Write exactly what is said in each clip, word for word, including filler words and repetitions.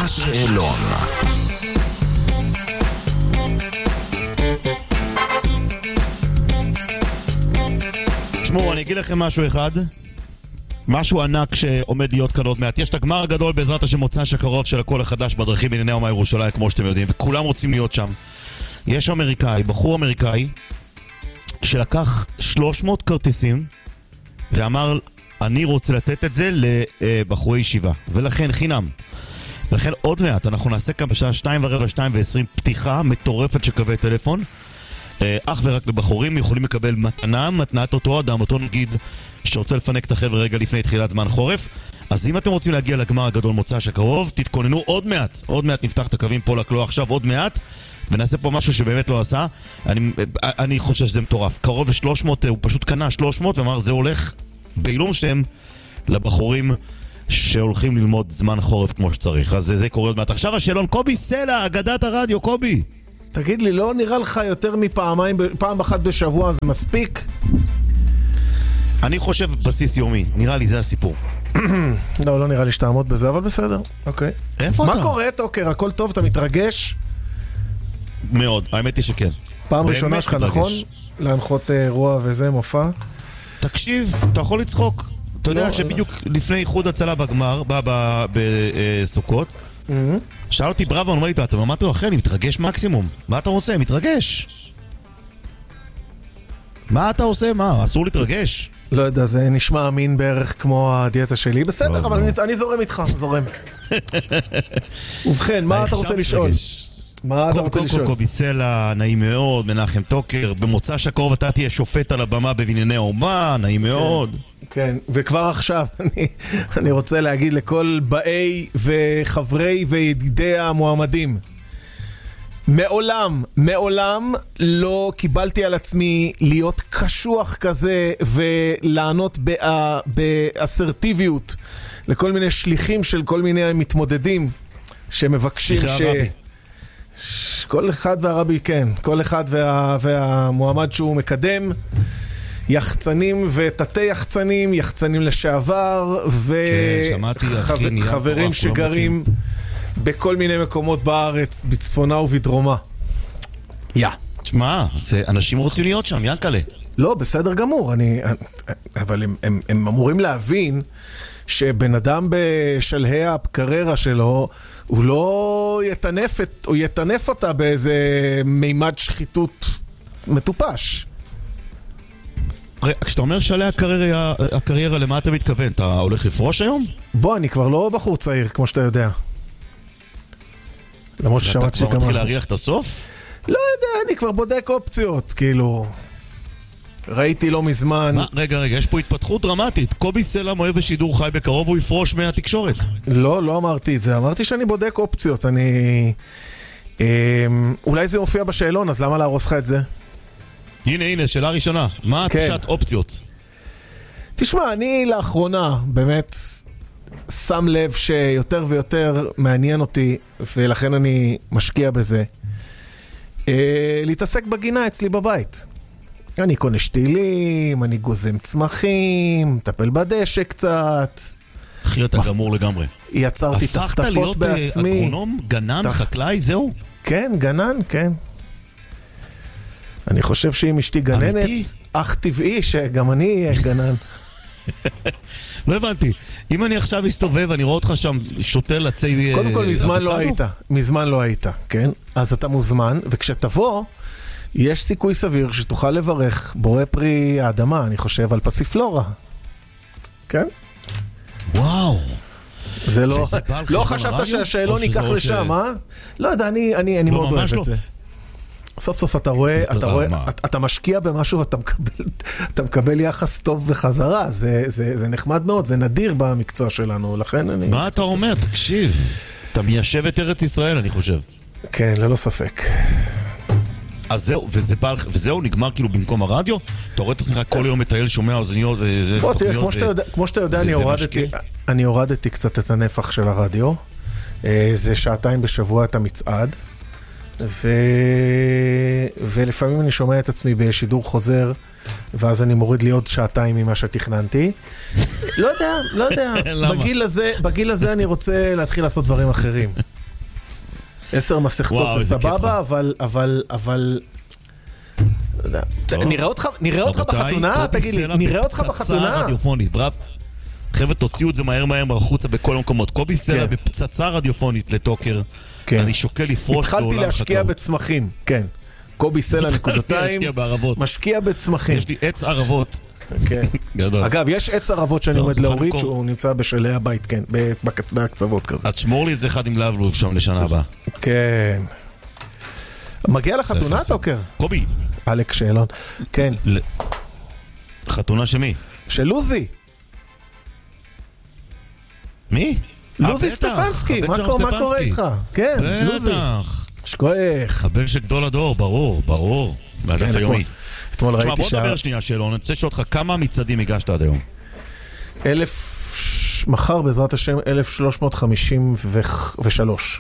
השאלון. תשמעו, אני אגיד לכם משהו אחד, משהו ענק שעומד להיות כאן עוד מעט. יש את הגמר הגדול בעזרת השם מוצ"ש הקרוב של הקול החדש בדרכים בענייני אומה ירושלים, כמו שאתם יודעים, וכולם רוצים להיות שם. יש אמריקאי, בחור אמריקאי שלקח שלוש מאות כרטיסים ואמר, אני רוצה לתת את זה לבחורי ישיבה, ולכן חינם. ולכן עוד מעט אנחנו נעשה כאן בשעה שתיים ורבע, שתיים ועשרים פתיחה מטורפת של קווי טלפון, אך ורק לבחורים יכולים לקבל מתנה, מתנת אותו אדם, אותו נגיד שרוצה לפנק את החבר'ה רגע לפני תחילת זמן חורף. אז אם אתם רוצים להגיע לגמר הגדול מוצ"ש הקרוב, תתכוננו עוד מעט, עוד מעט נפתח את הקווים פה לקלוע עכשיו, עוד מעט, ונעשה פה משהו שבאמת לא עשה. אני, אני חושב שזה מטורף, קרוב ל-שלוש מאות, הוא פשוט קנה שלוש מאות ואמר זה הולך בעילום שם לבחורים שהולכים ללמוד זמן חורף כמו שצריך. אז זה, זה קורה עוד מעט. עכשיו השאלון, קובי סלע, אגדת הרדיו, קובי. תגיד לי, לא נראה לך יותר מפעמיים, פעם אחת בשבוע זה מספיק? אני חושב בסיס יומי, נראה לי זה הסיפור. לא, לא נראה לי שתעמוד בזה, אבל בסדר. אוקיי. איפה אתה? מה קורה, טוקר? הכל טוב? אתה מתרגש? מאוד, האמת היא שכן. פעם ראשונה שלך, נכון? להנחות אירוע וזה, מופע? תקשיב, אתה יכול לצחוק. אתה יודע שבדיוק לפני איחוד הצלה בגמר, בסוכות, שאל אותי בראבו, אומר לי, אתה אמרתי לו, אחרי, אני מתרגש מקסימום. מה אתה רוצה? מתרגש. מה אתה עושה? מה? אסור להתרגש? לא יודע, זה נשמע אמין בערך כמו הדיאטה שלי. בסדר, אבל אני זורם איתך, זורם. ובכן, מה אתה רוצה לשאול? מה אתה רוצה לשאול? קובי סלע, נעים מאוד, מנחם טוקר, במוצ"ש הקרוב אתה תהיה שופט על הבמה בבנייני האומה, נעים מאוד. כן, וכבר עכשיו אני, אני רוצה להגיד לכל באי וחברי וידידי המועמדים, מעולם, מעולם לא קיבלתי על עצמי להיות קשוח כזה ולענות בא, באסרטיביות לכל מיני שליחים של כל מיני מתמודדים שמבקשים ש... כל אחד והרבי, כן, כל אחד וה, והמועמד שהוא מקדם, יחצנים ותתי יחצנים, יחצנים לשעבר, וחברים שגרים בכל מיני מקומות בארץ, בצפונה ובדרומה. יא. תשמע, אנשים רוצים להיות שם, ינקלה. לא, בסדר גמור, אני, אבל הם, הם, הם אמורים להבין שבן אדם בשלהי הקריירה שלו, הוא לא יתנף, את, הוא יתנף אותה באיזה מימד שחיתות מטופש. כשאתה אומר שלהי הקריירה, הקריירה, למה אתה מתכוון? אתה הולך לפרוש היום? בוא, אני כבר לא בחור צעיר, כמו שאתה יודע. למרות ששמעתי שגם... אתה כבר מתחיל להריח את הסוף? לא יודע, אני כבר בודק אופציות, כאילו... ראיתי לא מזמן... מה? רגע, רגע, יש פה התפתחות דרמטית. קובי סלע מוער בשידור חי בקרוב, הוא יפרוש מהתקשורת. לא, לא אמרתי את זה. אמרתי שאני בודק אופציות. אני... אולי זה מופיע בשאלון, אז למה להרוס לך את זה? הנה, הנה, שאלה ראשונה. מה התפשט אופציות? תשמע, אני לאחרונה באמת שם לב שיותר ויותר מעניין אותי, ולכן אני משקיע בזה, להתעסק בגינה אצלי בבית. אני קונה שתילים, אני גוזם צמחים, מטפל בדשא קצת. אחי, אתה גמור לגמרי. יצרתי תפתפות בעצמי. הפכת להיות אגרונום, גנן, חקלאי, זהו? כן, גנן, כן. אני חושב שאם אשתי גננת, אך טבעי שגם אני אהיה גנן. לא הבנתי. אם אני עכשיו מסתובב, אני רואה אותך שם שוטל עצי... קודם כל, מזמן לא היית. מזמן לא היית, כן? אז אתה מוזמן, וכשתבוא... יש סיכוי סביר שתוכל לברך בורא פרי האדמה, אני חושב, על פסיפלורה. כן? וואו. זה לא... לא חשבת שהשאלון ייקח לשם, אה? לא יודע, אני מאוד אוהב את זה. סוף סוף אתה רואה, אתה רואה, אתה משקיע במשהו ואתה מקבל, אתה מקבל יחס טוב בחזרה. זה, זה, זה נחמד מאוד, זה נדיר במקצוע שלנו, לכן אני... מה אתה אומר? תקשיב. אתה מיישב את ארץ ישראל, אני חושב. כן, ללא ספק. אז זהו, וזה בא, וזהו, נגמר כאילו במקום הרדיו? אתה רואה את עצמך כל יום מטייל, שומע אוזניות וזה תוכניות... תראה, כמו שאתה יודע, כמו שאתה יודע, אני הורדתי, אני הורדתי קצת את הנפח של הרדיו. זה שעתיים בשבוע את המצעד. ו... ולפעמים אני שומע את עצמי בשידור חוזר, ואז אני מוריד לי עוד שעתיים ממה שתכננתי. לא יודע, לא יודע. בגיל הזה, בגיל הזה אני רוצה להתחיל לעשות דברים אחרים. עשר מסכתות זה סבבה, אבל, אבל, אבל... נראה אותך, נראה אותך בחתונה? תגיד לי, נראה אותך בחתונה? רדיופונית, ברב. חבר'ה, תוציאו את זה מהר מהר מהחוצה בכל המקומות. קובי סלע בפצצה רדיופונית לטוקר. אני שוקל לפרוש בעולם חתור. התחלתי להשקיע בצמחים, כן. קובי סלע נקודתיים. משקיע בצמחים. יש לי עץ ערבות. אגב, יש עץ ערבות שאני עומד להוריד, שהוא נמצא בשלהי הבית, כן, בהקצוות כזה. אז שמור לי איזה אחד עם לבלוב שם לשנה הבאה. כן. מגיע לחתונה, טוקר? קובי. אלק שאלון. כן. חתונה שמי? של לוזי. מי? לוזי סטפנסקי, מה קורה איתך? כן, לוזי. בטח. שכוח. הבן של גדול הדור, ברור, ברור. מהדף היומי. אתמול ראיתי שעה... בוא נדבר שנייה שאלון, אני רוצה לשאול אותך כמה מצעדים הגשת עד היום? אלף... מחר בעזרת השם אלף שלוש מאות חמישים ושלוש.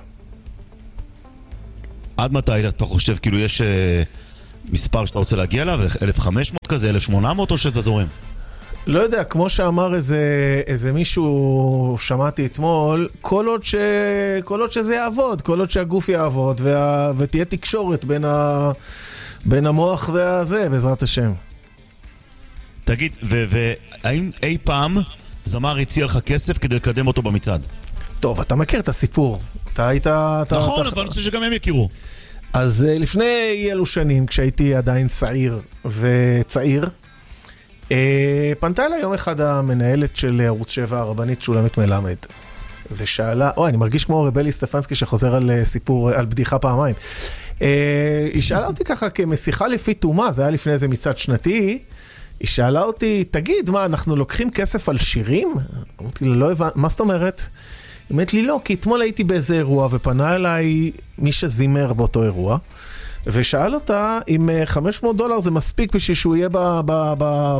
עד מתי אתה חושב, כאילו יש uh, מספר שאתה רוצה להגיע אליו, אלף וחמש מאות כזה, אלף ושמונה מאות או שאתה זורם? לא יודע, כמו שאמר איזה, איזה מישהו, שמעתי אתמול, כל עוד, ש, כל עוד שזה יעבוד, כל עוד שהגוף יעבוד, וה, ותהיה תקשורת בין, ה, בין המוח והזה, בעזרת השם. תגיד, והאם אי פעם זמר הציע לך כסף כדי לקדם אותו במצעד? טוב, אתה מכיר את הסיפור. אתה היית... אתה, נכון, אתה... אבל אני רוצה שגם הם יכירו. אז לפני אלו שנים, כשהייתי עדיין צעיר וצעיר, פנתה אליי יום אחד המנהלת של ערוץ שבע, הרבנית שולמית מלמד, ושאלה, אוי, אני מרגיש כמו רבלי סטפנסקי שחוזר על סיפור, על בדיחה פעמיים. היא שאלה אותי ככה כמשיחה לפי תומה, זה היה לפני איזה מצעד שנתי, היא שאלה אותי, תגיד, מה, אנחנו לוקחים כסף על שירים? אמרתי לה, לא הבנ... מה זאת אומרת? היא אומרת לי, לא, כי אתמול הייתי באיזה אירוע, ופנה אליי מי שזימר באותו אירוע, ושאל אותה אם חמש מאות דולר זה מספיק בשביל שהוא יהיה ב, ב, ב,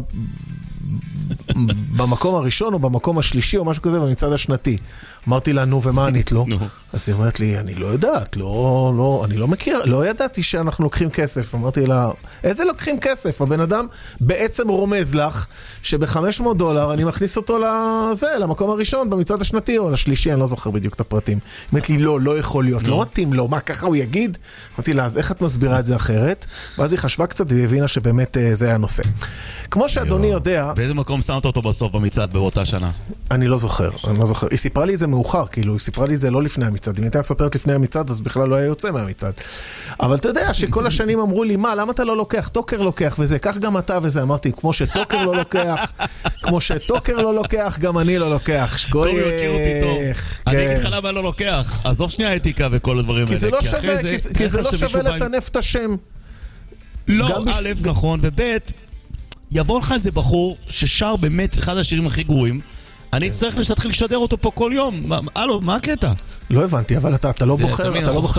במקום הראשון או במקום השלישי או משהו כזה במצעד השנתי. אמרתי לה, נו, ומה ענית לו? אז היא אומרת לי, אני לא יודעת, לא, לא, אני לא מכיר, לא ידעתי שאנחנו לוקחים כסף. אמרתי לה, איזה לוקחים כסף? הבן אדם בעצם רומז לך שב-חמש מאות דולר אני מכניס אותו לזה, למקום הראשון במצעד השנתי או לשלישי, אני לא זוכר בדיוק את הפרטים. אמרתי לי, לא, לא יכול להיות, לא מתאים לו, מה, ככה הוא יגיד? אמרתי לה, אז איך את מסבירה את זה אחרת? ואז היא חשבה קצת והיא הבינה שבאמת זה היה הנושא. כמו שאדוני יודע... באיזה מקום שמת אותו בסוף במצעד באותה שנה? אני לא זוכר, אני לא זוכר. היא סיפרה לי את זה מאוחר, כאילו, היא סיפרה לי את זה לא לפני המצעד. אם הייתה מספרת לפני המצעד, אז בכלל לא היה יוצא מהמצעד. אבל אתה יודע שכל השנים אמרו לי, מה, למה אתה לא לוקח? טוקר לוקח וזה, כך גם אתה וזה. אמרתי, כמו שטוקר לא לוקח, כמו שטוקר לא לוקח, גם אני לא לוקח. שכוי... קובי מכיר אותי טוב. אני אגיד לך למה לא לוקח. עזוב שנייה אתיקה וכל הדברים האלה. כי זה לא שווה לטנף את השם. לא, א', נכון, וב', יבוא לך איזה בחור ששר באמת אחד השירים הכי גרועים, אני צריך להתחיל לשדר אותו פה כל יום. הלו, מה הקטע? לא הבנתי, אבל אתה לא בוחר,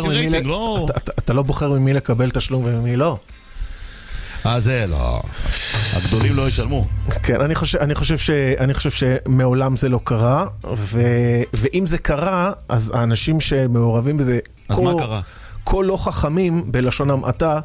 אתה לא בוחר ממי לקבל תשלום וממי לא. אה, זה לא. הגדולים לא ישלמו. כן, אני חושב, אני חושב ש, אני חושב שמעולם זה לא קרה, ו, ואם זה קרה, אז האנשים שמעורבים בזה, אז מה קרה? כל לא חכמים בלשון המעטה,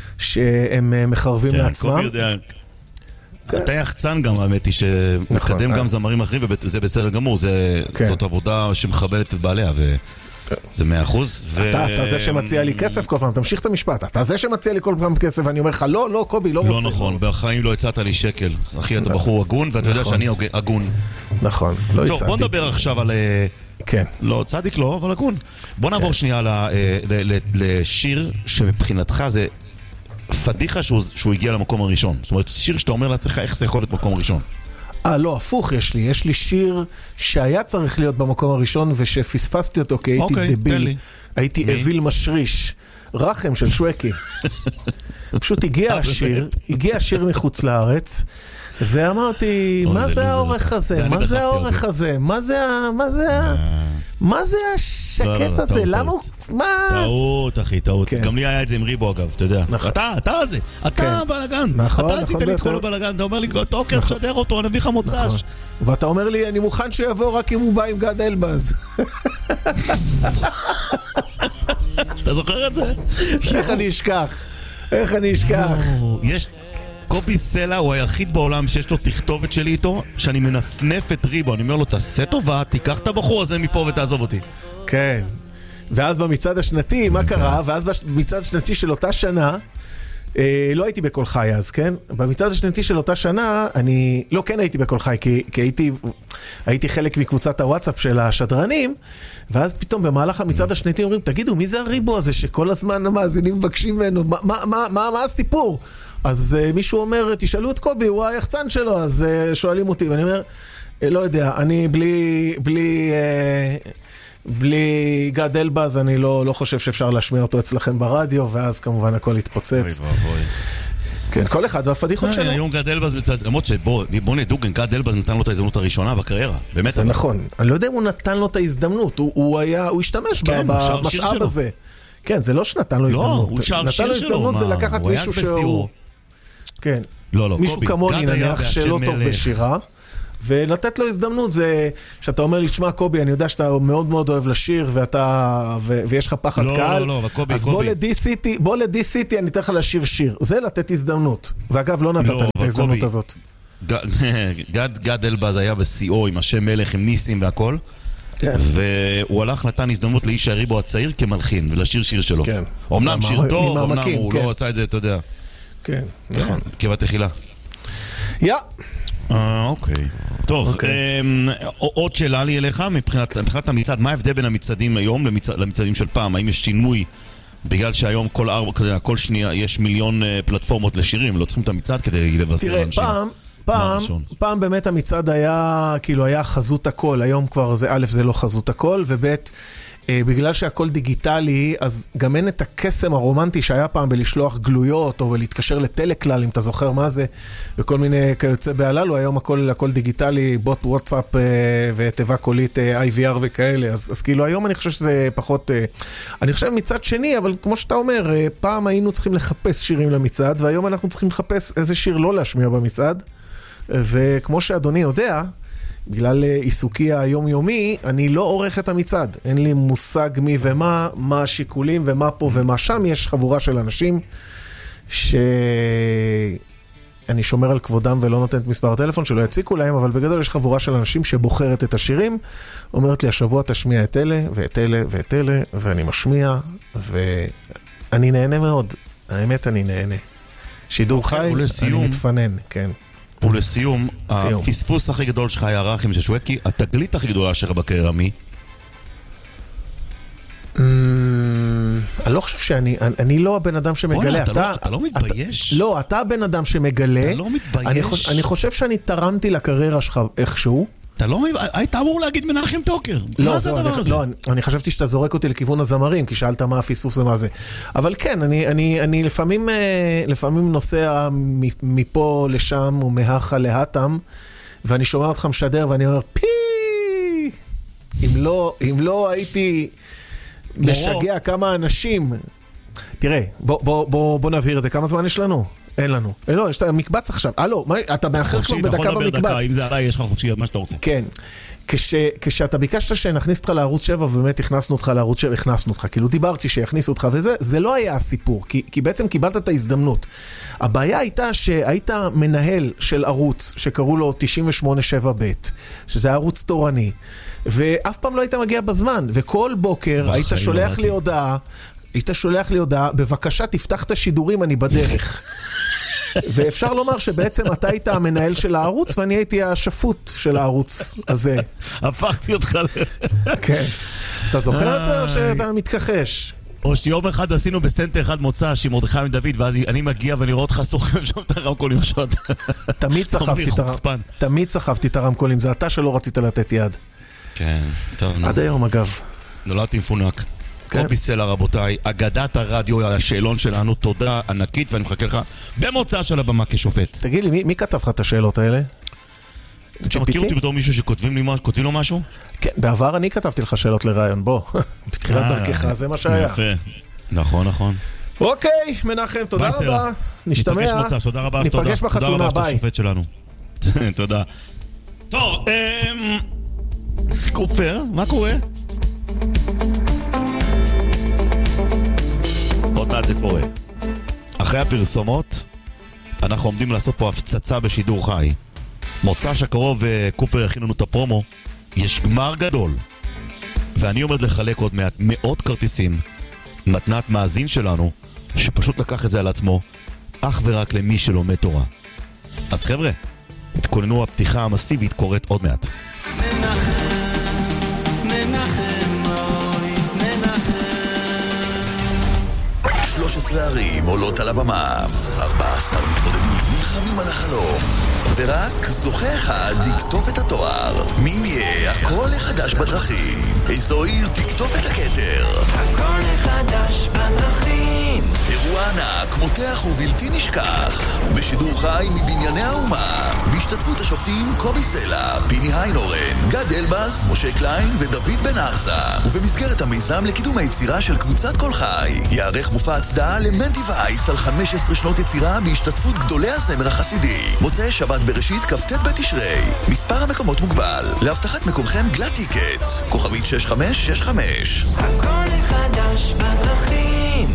שהם מחרבים לעצמם. קובי יודע... אתה יחצן גם, האמת היא, שמקדם גם זמרים אחרים, וזה בסדר גמור, זאת עבודה שמכבדת את בעליה, וזה מאה אחוז. אתה זה שמציע לי כסף כל פעם, תמשיך את המשפט, אתה זה שמציע לי כל פעם כסף, ואני אומר לך, לא, לא, קובי, לא רוצה. לא נכון, בחיים לא הצעת לי שקל. אחי, אתה בחור הגון, ואתה יודע שאני הגון. נכון, לא הצעתי. טוב, בוא נדבר עכשיו על... כן. לא, צדיק לא, אבל הגון. בוא נעבור שנייה לשיר שמבחינתך זה... פדיחה שהוא, שהוא הגיע למקום הראשון. זאת אומרת, שיר שאתה אומר לעצמך איך זה יכול להיות מקום הראשון. אה, לא, הפוך יש לי. יש לי שיר שהיה צריך להיות במקום הראשון ושפספסתי אותו כי הייתי אוקיי, דביל. הייתי אביל משריש. רחם של שווקי. פשוט הגיע השיר, הגיע השיר מחוץ לארץ, ואמרתי, מה זה האורך הזה? מה זה האורך הזה? מה זה מה זה מה זה השקט הזה? למה הוא... מה? טעות, אחי, טעות. גם לי היה את זה עם ריבו, אגב, אתה יודע. אתה, אתה הזה. אתה הבלגן. אתה עשית לי את כל הבלגן. אתה אומר לי, טוקר, תשדר אותו, אני מביא לך מוצש. ואתה אומר לי, אני מוכן שיבוא רק אם הוא בא עם גד אלבז. אתה זוכר את זה? איך אני אשכח? איך אני אשכח? יש... קובי סלע הוא היחיד בעולם שיש לו תכתובת שלי איתו, שאני מנפנף את ריבו, אני אומר לו, תעשה טובה, תיקח את הבחור הזה מפה ותעזוב אותי. כן. ואז במצעד השנתי, מה קרה? ואז במצעד השנתי של אותה שנה, אה, לא הייתי בכל חי אז, כן? במצעד השנתי של אותה שנה, אני לא כן הייתי בכל חי, כי, כי הייתי, הייתי חלק מקבוצת הוואטסאפ של השדרנים, ואז פתאום במהלך המצעד השנתי אומרים, תגידו, מי זה הריבו הזה שכל הזמן המאזינים מבקשים ממנו? מה, מה, מה, מה, מה הסיפור? אז uh, מישהו אומר, תשאלו את קובי, הוא היחצן שלו, אז uh, שואלים אותי, ואני אומר, לא יודע, אני בלי, בלי, uh, בלי גד אלבז, אני לא, לא חושב שאפשר להשמיע אותו אצלכם ברדיו, ואז כמובן הכל יתפוצץ. אוי ואבוי. כן, כל אחד והפדיחות שלו. היום גד אלבז מצד, למרות שבוא נדעו, גד אלבז נתן לו את ההזדמנות הראשונה בקריירה, באמת. זה נכון. אני לא יודע אם הוא נתן לו את ההזדמנות, הוא היה, הוא השתמש במשאב הזה. כן, זה לא שנתן לו הזדמנות. לא, הוא שר שיר שלו. נתן לו הזדמנות זה לקחת מישהו שהוא... כן. לא, לא, מישהו כמוני נניח שלא טוב בשירה. ולתת לו הזדמנות זה שאתה אומר לי, שמע קובי, אני יודע שאתה מאוד מאוד אוהב לשיר ואתה, ו, ויש לך פחד לא, קהל, לא, לא, וקובי, אז קובי. בוא לדי סיטי, בוא לדי סיטי, אני אתן לך לשיר שיר. זה לתת הזדמנות. ואגב, לא נתת לא, לי את ההזדמנות הזאת. גד, גד אלבז היה בסיאו עם השם מלך, עם ניסים והכל, כן. והוא הלך נתן הזדמנות לאיש הריבו הצעיר כמלחין, ולשיר שיר שלו. כן. אמנם שיר טוב, אמנם הוא כן. לא עשה את זה, אתה יודע. כן, נכון. כבתחילה. יא! אה, אוקיי. טוב, עוד שאלה לי אליך, מבחינת המצעד, מה ההבדל בין המצעדים היום למצעדים של פעם? האם יש שינוי בגלל שהיום כל ארבע, כל שנייה יש מיליון פלטפורמות לשירים, לא צריכים את המצעד כדי לבשר אנשים? תראה, פעם, פעם, פעם באמת המצעד היה, כאילו היה חזות הכל, היום כבר זה, א' זה לא חזות הכל, וב' בגלל שהכל דיגיטלי, אז גם אין את הקסם הרומנטי שהיה פעם בלשלוח גלויות, או בלהתקשר לטלקלל, אם אתה זוכר מה זה, וכל מיני כיוצא בהללו, היום הכל, הכל דיגיטלי, בוט וואטסאפ ותיבה קולית איי וי אר וכאלה, אז, אז כאילו היום אני חושב שזה פחות, אני חושב מצד שני, אבל כמו שאתה אומר, פעם היינו צריכים לחפש שירים למצעד, והיום אנחנו צריכים לחפש איזה שיר לא להשמיע במצעד, וכמו שאדוני יודע, בגלל עיסוקי היומיומי, אני לא עורך את המצעד. אין לי מושג מי ומה, מה השיקולים ומה פה ומה שם. יש חבורה של אנשים שאני שומר על כבודם ולא נותן את מספר הטלפון, שלא יציקו להם, אבל בגדול יש חבורה של אנשים שבוחרת את השירים, אומרת לי, השבוע תשמיע את אלה ואת אלה ואת אלה, ואני משמיע, ואני נהנה מאוד. האמת, אני נהנה. שידור חי, אני מתפנן, כן. ולסיום, הפספוס הכי גדול שלך היה רחים ששואקי, התגלית הכי גדולה שלך בקריירה מי? אני לא חושב שאני, אני לא הבן אדם שמגלה. אתה לא מתבייש? לא, אתה הבן אדם שמגלה. אתה לא מתבייש? אני חושב שאני תרמתי לקריירה שלך איכשהו. אתה לא, היית אמור להגיד מנחם טוקר. מה זה הדבר הזה? לא, אני חשבתי שאתה זורק אותי לכיוון הזמרים, כי שאלת מה הפספוס ומה זה. אבל כן, אני לפעמים, לפעמים נוסע מפה לשם ומהכה להתם, ואני שומע אותך משדר ואני אומר, פי! אם לא, אם לא הייתי משגע כמה אנשים. תראה, בוא, בוא, בוא, בוא נבהיר את זה. כמה זמן יש לנו? אין לנו. לא, יש את המקבץ עכשיו. הלו, אתה מאחר כבר בדקה במקבץ. אם זה עליי, יש לך חופשי, מה שאתה רוצה. כן. כשאתה ביקשת שנכניס אותך לערוץ שבע, ובאמת הכנסנו אותך לערוץ שבע, הכנסנו אותך. כאילו דיברתי שיכניסו אותך וזה, זה לא היה הסיפור, כי, כי בעצם קיבלת את ההזדמנות. הבעיה הייתה שהיית מנהל של ערוץ, שקראו לו תשעים ושמונה שבע ב', שזה ערוץ תורני, ואף פעם לא היית מגיע בזמן, וכל בוקר היית שולח לי הודעה, היית שולח לי הודעה, בבקשה תפתח את השידורים, אני בדרך. ואפשר לומר שבעצם אתה היית המנהל של הערוץ, ואני הייתי השפוט של הערוץ הזה. הפכתי אותך ל... כן. אתה זוכר את זה או שאתה מתכחש? או שיום אחד עשינו בסנטר אחד מוצא, שמרדכי עם דוד, ואז אני מגיע ואני רואה אותך סוחב שם את הרמקולים שעות. תמיד סחבתי את הרמקולים, זה אתה שלא רצית לתת יד. כן, טוב. עד היום אגב. נולדתי מפונק. קובי סלע, רבותיי, אגדת הרדיו, השאלון שלנו, תודה ענקית, ואני מחכה לך במוצא של הבמה כשופט. תגיד לי, מי, מי כתב לך את השאלות האלה? אתה מכיר אותי בתור מישהו שכותבים לי, כותבים לו משהו? כן, בעבר אני כתבתי לך שאלות לרעיון, בוא. בתחילת דרכך, זה מה שהיה. יפה. נכון, נכון. אוקיי, מנחם, תודה רבה. נשתמע. ניפגש מוצא, תודה רבה. ניפגש בחתונה, ביי. השופט שלנו. תודה. טוב, קופר, מה קורה? עוד מעט זה קורה. אחרי הפרסומות אנחנו עומדים לעשות פה הפצצה בשידור חי. מוצא שקרוב קופר הכין לנו את הפרומו. יש גמר גדול ואני עומד לחלק עוד מעט מאות כרטיסים, מתנת מאזין שלנו, שפשוט לקח את זה על עצמו, אך ורק למי שלומד תורה. אז חבר'ה, התכוננו, הפתיחה המסיבית קורית עוד מעט. שלוש עשרה ערים עולות על הבמה, ארבע עשרה מתמודדים נלחמים על החלום, ורק זוכה אחד יקטוף את התואר. מי יהיה הקול החדש בדרכים? איזו עיר תקטוף את הכתר? הקול החדש בדרכים, אירוע ענק, מותח ובלתי נשכח, בשידור חי מבנייני האומה, בהשתתפות השופטים קובי סלע, פיני היינורן, גד אלבאס, משה קליין ודוד בן ארזה. ובמסגרת המיזם לקידום היצירה של קבוצת כל חי, יערך מופע הצדעה למנטי וייס על חמש עשרה שנות יצירה בהשתתפות גדולי הזמר החסידי. מוצאי שבת בראשית כ"ט בתשרי. מספר המקומות מוגבל. להבטחת מקומכם גלת טיקט. כוכבית שש חמש שש חמש. הקול החדש בדרכים.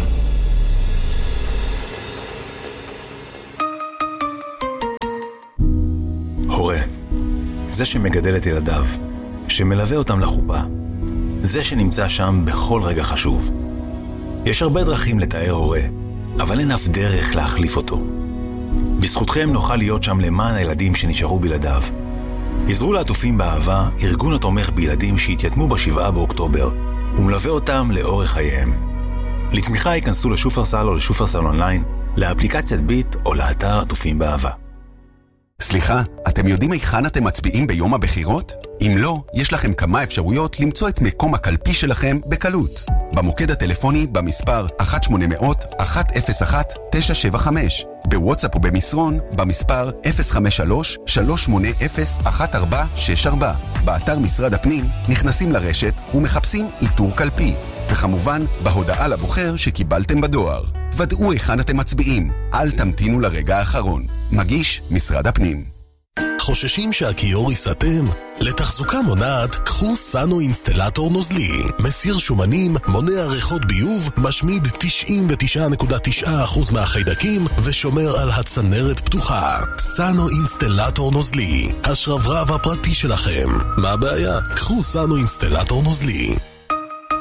הורה, זה שמגדל את ילדיו, שמלווה אותם לחופה, זה שנמצא שם בכל רגע חשוב. יש הרבה דרכים לתאר הורה, אבל אין אף דרך להחליף אותו. בזכותכם נוכל להיות שם למען הילדים שנשארו בלעדיו. עזרו לעטופים באהבה, ארגון התומך בילדים שהתייתמו בשבעה באוקטובר, ומלווה אותם לאורך חייהם. לתמיכה ייכנסו לשופרסל או לשופרסל אונליין, לאפליקציית ביט או לאתר עטופים באהבה. סליחה, אתם יודעים היכן אתם מצביעים ביום הבחירות? אם לא, יש לכם כמה אפשרויות למצוא את מקום הקלפי שלכם בקלות. במוקד הטלפוני במספר אחת שמונה אפס אפס אחת אפס אחת תשע שבע חמש, בוואטסאפ ובמסרון במספר אפס חמש שלוש שלוש שמונה אפס אחת ארבע שש ארבע. באתר משרד הפנים נכנסים לרשת ומחפשים איתור קלפי, וכמובן בהודעה לבוחר שקיבלתם בדואר. ודאו היכן אתם מצביעים, אל תמתינו לרגע האחרון. מגיש משרד הפנים. חוששים שהכיור ייסתם? לתחזוקה מונעת, קחו סאנו אינסטלטור נוזלי. מסיר שומנים, מונע ריחות ביוב, משמיד תשעים ותשע נקודה תשע אחוז מהחיידקים ושומר על הצנרת פתוחה. סאנו אינסטלטור נוזלי, השרברב הפרטי שלכם. מה הבעיה? קחו סאנו אינסטלטור נוזלי.